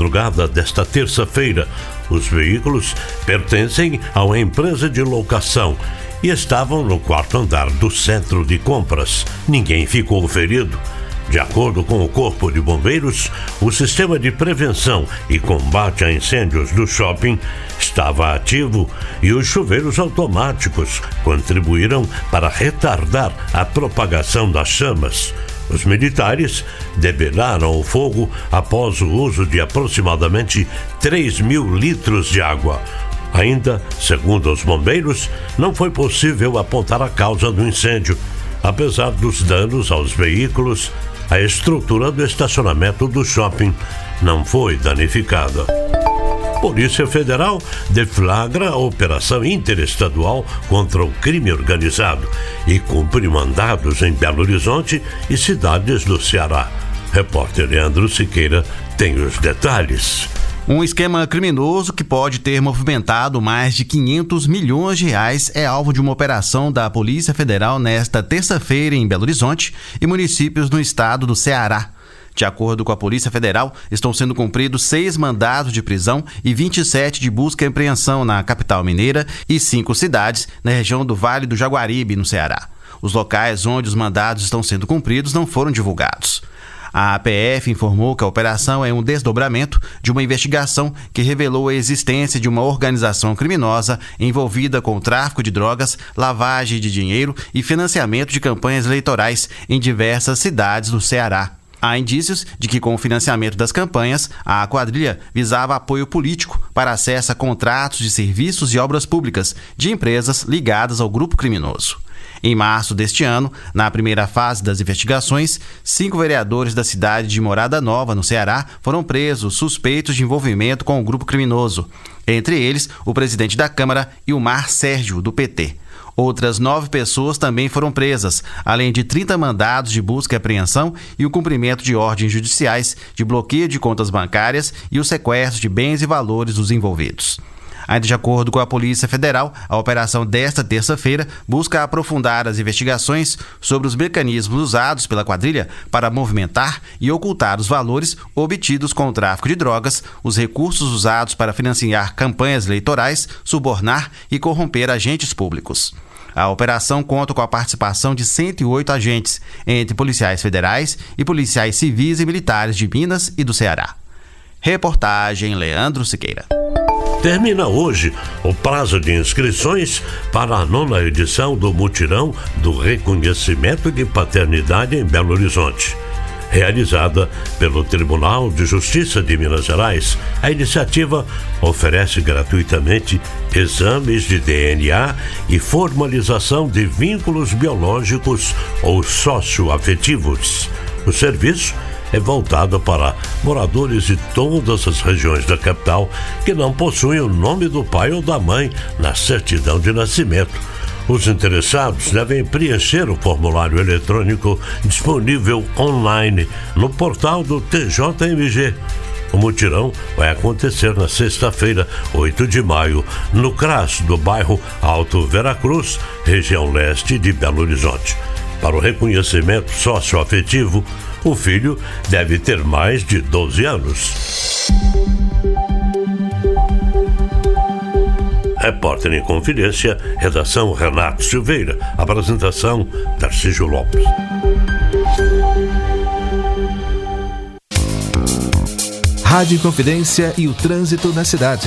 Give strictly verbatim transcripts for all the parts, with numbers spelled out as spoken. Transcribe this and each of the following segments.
madrugada desta terça-feira. Os veículos pertencem a uma empresa de locação e estavam no quarto andar do centro de compras. Ninguém ficou ferido. De acordo com o Corpo de Bombeiros, o sistema de prevenção e combate a incêndios do shopping estava ativo e os chuveiros automáticos contribuíram para retardar a propagação das chamas. Os militares debelaram o fogo após o uso de aproximadamente três mil litros de água. Ainda, segundo os bombeiros, não foi possível apontar a causa do incêndio. Apesar dos danos aos veículos, a estrutura do estacionamento do shopping não foi danificada. Polícia Federal deflagra a operação interestadual contra o crime organizado e cumpre mandados em Belo Horizonte e cidades do Ceará. Repórter Leandro Siqueira tem os detalhes. Um esquema criminoso que pode ter movimentado mais de quinhentos milhões de reais é alvo de uma operação da Polícia Federal nesta terça-feira em Belo Horizonte e municípios no estado do Ceará. De acordo com a Polícia Federal, estão sendo cumpridos seis mandados de prisão e vinte e sete de busca e apreensão na capital mineira e cinco cidades na região do Vale do Jaguaribe, no Ceará. Os locais onde os mandados estão sendo cumpridos não foram divulgados. A A P F informou que a operação é um desdobramento de uma investigação que revelou a existência de uma organização criminosa envolvida com tráfico de drogas, lavagem de dinheiro e financiamento de campanhas eleitorais em diversas cidades do Ceará. Há indícios de que, com o financiamento das campanhas, a quadrilha visava apoio político para acesso a contratos de serviços e obras públicas de empresas ligadas ao grupo criminoso. Em março deste ano, na primeira fase das investigações, cinco vereadores da cidade de Morada Nova, no Ceará, foram presos suspeitos de envolvimento com o grupo criminoso. Entre eles, o presidente da Câmara, Ilmar Sérgio, do P T. Outras nove pessoas também foram presas, além de trinta mandados de busca e apreensão e o cumprimento de ordens judiciais de bloqueio de contas bancárias e o sequestro de bens e valores dos envolvidos. Ainda de acordo com a Polícia Federal, a operação desta terça-feira busca aprofundar as investigações sobre os mecanismos usados pela quadrilha para movimentar e ocultar os valores obtidos com o tráfico de drogas, os recursos usados para financiar campanhas eleitorais, subornar e corromper agentes públicos. A operação conta com a participação de cento e oito agentes, entre policiais federais e policiais civis e militares de Minas e do Ceará. Reportagem Leandro Siqueira. Termina hoje o prazo de inscrições para a nona edição do Mutirão do Reconhecimento de Paternidade em Belo Horizonte. Realizada pelo Tribunal de Justiça de Minas Gerais, a iniciativa oferece gratuitamente exames de D N A e formalização de vínculos biológicos ou socioafetivos. O serviço é voltado para moradores de todas as regiões da capital que não possuem o nome do pai ou da mãe na certidão de nascimento. Os interessados devem preencher o formulário eletrônico disponível online no portal do T J M G. O mutirão vai acontecer na sexta-feira, oito de maio, no CRAS do bairro Alto Veracruz, região leste de Belo Horizonte. Para o reconhecimento socioafetivo, o filho deve ter mais de doze anos. Repórter em Confidência, redação Renato Silveira, apresentação Tarcísio Lopes. Rádio Confidência e o trânsito na cidade.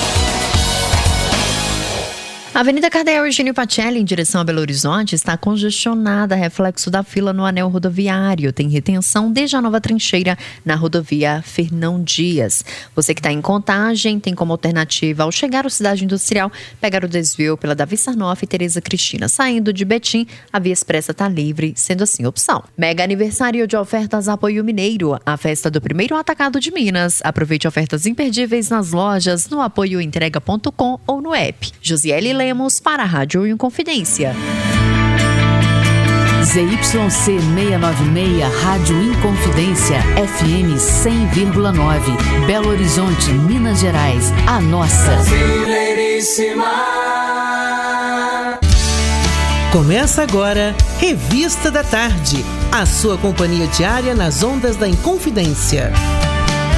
A Avenida Cardeal Eugênio Pacelli, em direção a Belo Horizonte, está congestionada, reflexo da fila no anel rodoviário. Tem retenção desde a Nova Trincheira, na rodovia Fernão Dias. Você que está em Contagem, tem como alternativa, ao chegar à Cidade Industrial, pegar o desvio pela Davi Sarnoff e Tereza Cristina. Saindo de Betim, a via expressa está livre, sendo assim opção. Mega aniversário de ofertas Apoio Mineiro, a festa do primeiro atacado de Minas. Aproveite ofertas imperdíveis nas lojas, no apoio entrega ponto com ou no app. Josiele Lemos para a Rádio Inconfidência. Z Y C seiscentos e noventa e seis, Rádio Inconfidência, F M cem vírgula nove, Belo Horizonte, Minas Gerais, a nossa. Brasileiríssima. Começa agora, Revista da Tarde, a sua companhia diária nas ondas da Inconfidência.